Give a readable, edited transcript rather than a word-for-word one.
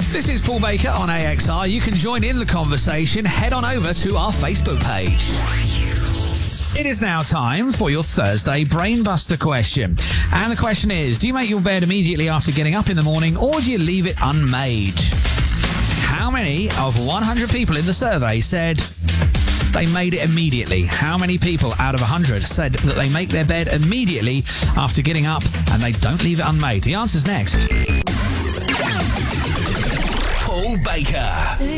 This is Paul Baker on AXR. You can join in the conversation. Head on over to our Facebook page. It is now time for your Thursday Brainbuster question. And the question is, do you make your bed immediately after getting up in the morning, or do you leave it unmade? How many of 100 people in the survey said they made it immediately? How many people out of 100 said that they make their bed immediately after getting up and they don't leave it unmade? The answer's next. Paul Baker.